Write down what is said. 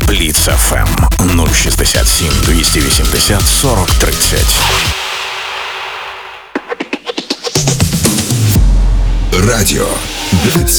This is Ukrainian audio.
Бліц FM 067 280 40 30. Радіо Бліц.